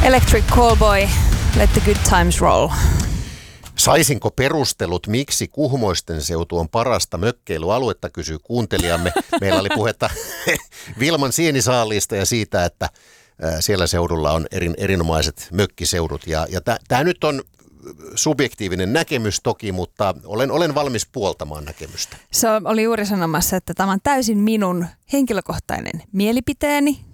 Electric Callboy, Let the Good Times Roll. Saisinko perustelut, miksi Kuhmoisten seutu on parasta mökkeilyaluetta, kysyy kuuntelijamme. Meillä oli puhetta Vilman sienisaaliista ja siitä, että siellä seudulla on erinomaiset mökkiseudut. Ja tämä nyt on subjektiivinen näkemys toki, mutta olen valmis puoltamaan näkemystä. Se oli juuri sanomassa, että tämä on täysin minun henkilökohtainen mielipiteeni.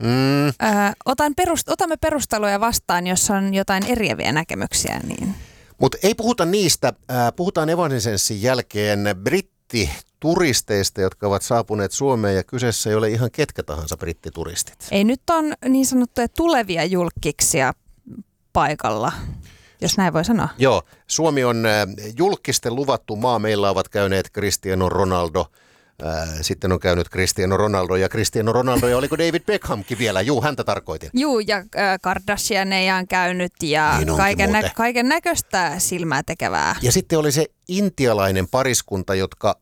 Otamme perusteluja vastaan, jos on jotain eriäviä näkemyksiä. Niin. Mutta ei puhuta niistä. Puhutaan Evanescensin jälkeen brittituristeista, jotka ovat saapuneet Suomeen, ja kyseessä ei ole ihan ketkä tahansa brittituristit. Ei, nyt on niin sanottuja tulevia julkkiksia paikalla, jos näin voi sanoa. Joo, Suomi on julkisten luvattu maa. Meillä ovat käyneet Cristiano Ronaldo, sitten on käynyt Cristiano Ronaldo ja oliko David Beckhamkin vielä? Juu, häntä tarkoitin. Juu, ja Kardashianeja on käynyt ja niin kaiken näköistä silmää tekevää. Ja sitten oli se intialainen pariskunta, jotka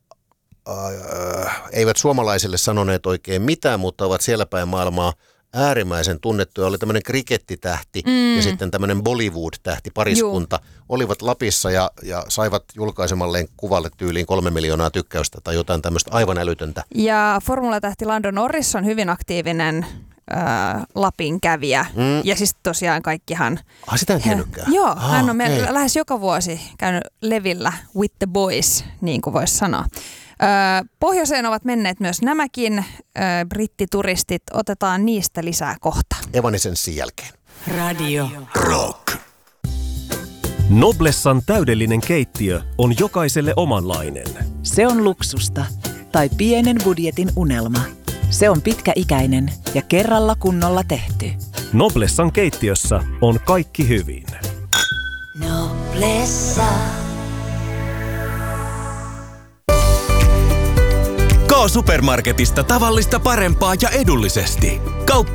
eivät suomalaisille sanoneet oikein mitään, mutta ovat siellä päin maailmaa äärimmäisen tunnettuja. Oli tämmöinen krikettitähti ja sitten tämmöinen Bollywood-tähti pariskunta. Olivat Lapissa ja saivat julkaisemalleen kuvalle tyyliin 3 miljoonaa tykkäystä tai jotain tämmöistä aivan älytöntä. Ja formulatähti Lando Norris on hyvin aktiivinen Lapin kävijä. Ja siis tosiaan kaikkihan... Sitä en tiennytkään. Joo, hän on lähes joka vuosi käynyt levillä with the boys, niin kuin voisi sanoa. Pohjoiseen ovat menneet myös nämäkin brittituristit. Otetaan niistä lisää kohta. Evanescensin jälkeen. Radio Rock. Noblessan täydellinen keittiö on jokaiselle omanlainen. Se on luksusta tai pienen budjetin unelma. Se on pitkäikäinen ja kerralla kunnolla tehty. Noblessan keittiössä on kaikki hyvin. Noblessa. K-Supermarketista tavallista parempaa ja edullisesti. Kauppi